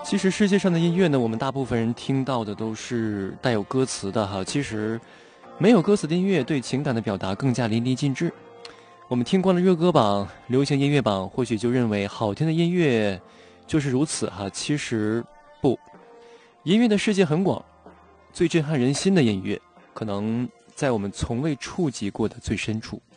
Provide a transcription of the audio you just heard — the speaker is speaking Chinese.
其实世界上的音乐呢，我们大部分人听到的都是带有歌词的哈。其实，没有歌词的音乐对情感的表达更加淋漓尽致。我们听惯了热歌榜、流行音乐榜，或许就认为好听的音乐就是如此哈。其实不，音乐的世界很广，最震撼人心的音乐，可能在我们从未触及过的最深处。